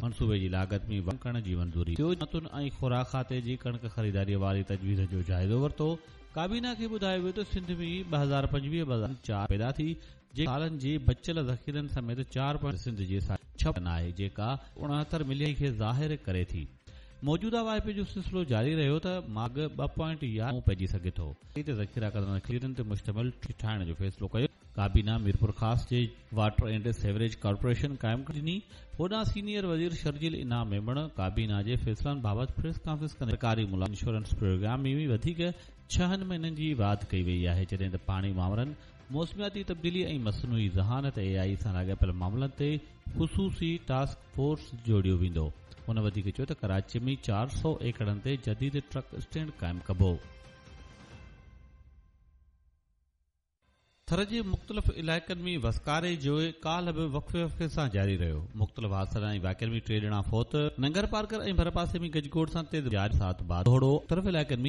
मनसूबे जी लागत में करण जी मंज़ूरी। ज़रूरतुनि ऐं खुराक खाते जी कणक ख़रीदारीअ वारी तजवीज़ जो जाइज़ो वरितो। काबीना खे ॿुधायो वियो त सिंध में 2025-2004 पैदा थी जे सालनि जे बचियल ज़ख़ीरनि समेत 4 सिंध जे 6 आहे जेका 69 मिलियन खे ज़ाहिर करे थी। मौजूदा वाइपे जो सिलसिलो जारी रहियो त माग 2.11 पइजी सघे थो। ज़ख़ीरा कंदड़ ज़ख़ीरनि ते मुश्तमिल ठाहिण जो फ़ैसिलो कयो। काबीना मीरपुर ख़ास जे वाटर एंड सेवरेज कॉर्पोरेशन क़ाइमु ॾिनी। होॾां सीनियर वज़ीर शर्जील इनाम मेमण काबीना जे फ़ैसिलनि बाबति प्रेस कॉन्फ्रेंस कंदे सरकारी मुलाज़िम इंश्योरेंस प्रोग्राम में बि वधीक 6 महीननि जी वाध कई वई आहे, जॾहिं त पाणी मामलनि, मौसमियाती तब्दीली ऐं मसनूई ज़हानत AI सां लाॻापियल मामलनि ते ख़ुसूसी टास्क फोर्स जोड़ियो वेंदो। हुन वधीक चयो त कराची में 400 एकड़नि ते जदीद ट्रक स्टैंड क़ाइमु कबो। थर जे मुख़्तलिफ़ इलाइक़नि में वसकारे जो काल्ह बि वक़्फ़े सां जारी रहियो। मुख़्तलिफ़ हादसनि ऐं वाक़िअनि में 3 ॼणा फौत। नंगर पार्कर ऐं भरपासे में गजगोड़ सां तेज़ जारी साथ बाद मुख़्तलिफ़ इलाइक़नि में